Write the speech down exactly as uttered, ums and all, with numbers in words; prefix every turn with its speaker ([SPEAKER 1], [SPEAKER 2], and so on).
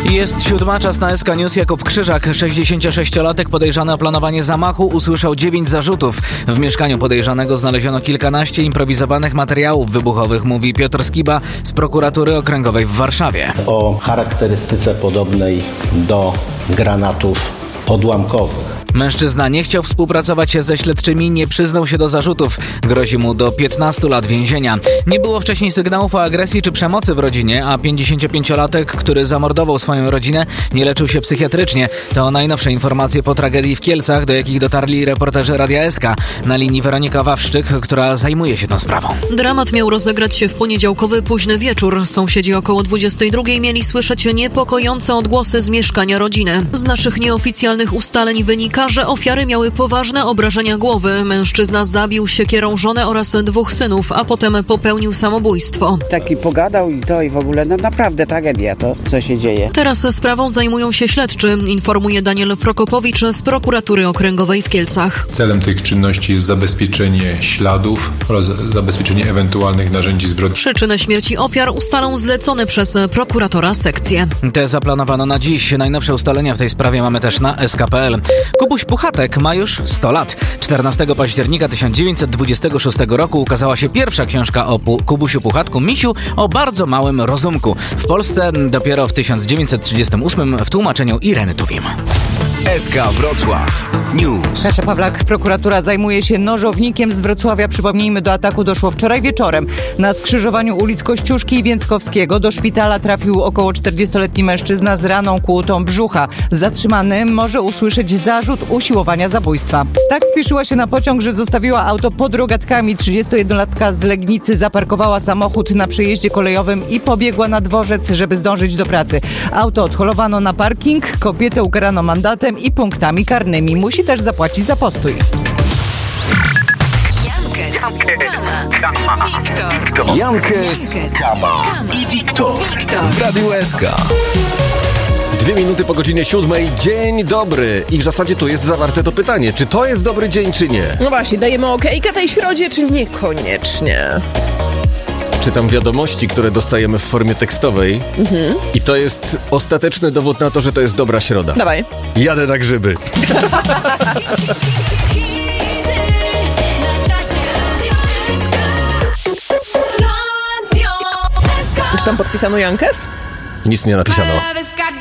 [SPEAKER 1] Jest siódma, czas na S K News. Jakub Krzyżak, sześćdziesięciosześciolatek podejrzany o planowanie zamachu, usłyszał dziewięć zarzutów. W mieszkaniu podejrzanego znaleziono kilkanaście improwizowanych materiałów wybuchowych, mówi Piotr Skiba z prokuratury okręgowej w Warszawie.
[SPEAKER 2] O charakterystyce podobnej do granatów odłamkowych.
[SPEAKER 1] Mężczyzna nie chciał współpracować ze śledczymi, nie przyznał się do zarzutów. Grozi mu do piętnastu lat więzienia. Nie było wcześniej sygnałów o agresji czy przemocy w rodzinie, a pięćdziesięciopięciolatek, który zamordował swoją rodzinę, nie leczył się psychiatrycznie. To najnowsze informacje po tragedii w Kielcach, do jakich dotarli reporterzy Radia S K. Na linii Weronika Wawrzyk, która zajmuje się tą sprawą.
[SPEAKER 3] Dramat miał rozegrać się w poniedziałkowy późny wieczór. Sąsiedzi około dwudziestej drugiej mieli słyszeć niepokojące odgłosy z mieszkania rodziny. Z naszych nieoficjalnych ustaleń wynika, że ofiary miały poważne obrażenia głowy. Mężczyzna zabił siekierą żonę oraz dwóch synów, a potem popełnił samobójstwo.
[SPEAKER 4] Taki pogadał i to i w ogóle, no naprawdę tragedia to, co się dzieje.
[SPEAKER 3] Teraz sprawą zajmują się śledczy, informuje Daniel Prokopowicz z prokuratury okręgowej w Kielcach.
[SPEAKER 5] Celem tych czynności jest zabezpieczenie śladów oraz zabezpieczenie ewentualnych narzędzi zbrodni.
[SPEAKER 3] Przyczynę śmierci ofiar ustalą zlecone przez prokuratora sekcje.
[SPEAKER 1] Te zaplanowano na dziś. Najnowsze ustalenia w tej sprawie mamy też na S K kropka P L. Kubuś Puchatek ma już sto lat. czternastego października tysiąc dziewięćset dwudziestego szóstego roku ukazała się pierwsza książka o Pu- Kubusiu Puchatku, misiu o bardzo małym rozumku. W Polsce dopiero w tysiąc dziewięćset trzydziestym ósmym w tłumaczeniu Ireny Tuwim.
[SPEAKER 6] S K Wrocław News.
[SPEAKER 7] Kasia Pawlak, prokuratura zajmuje się nożownikiem z Wrocławia. Przypomnijmy, do ataku doszło wczoraj wieczorem. Na skrzyżowaniu ulic Kościuszki i Więckowskiego do szpitala trafił około czterdziestoletni mężczyzna z raną kłutą brzucha. Zatrzymany może usłyszeć zarzut usiłowania zabójstwa. Tak spieszyła się na pociąg, że zostawiła auto pod rogatkami. trzydziestojednolatka z Legnicy zaparkowała samochód na przejeździe kolejowym i pobiegła na dworzec, żeby zdążyć do pracy. Auto odholowano na parking, kobietę ukarano mandatem i punktami karnymi. Musi też zapłacić za postój.
[SPEAKER 6] Jankes, Kama i Wiktor w Radiu S K.
[SPEAKER 8] Dwie minuty po godzinie siódmej. Dzień dobry. I w zasadzie tu jest zawarte to pytanie, czy to jest dobry dzień, czy nie?
[SPEAKER 9] No właśnie, dajemy okejkę tej środzie, czy niekoniecznie?
[SPEAKER 8] Czytam wiadomości, które dostajemy w formie tekstowej mhm. i to jest ostateczny dowód na to, że to jest dobra środa.
[SPEAKER 9] Dawaj.
[SPEAKER 8] Jadę na grzyby.
[SPEAKER 9] Czy tam podpisano Jankes?
[SPEAKER 8] Nic nie napisano.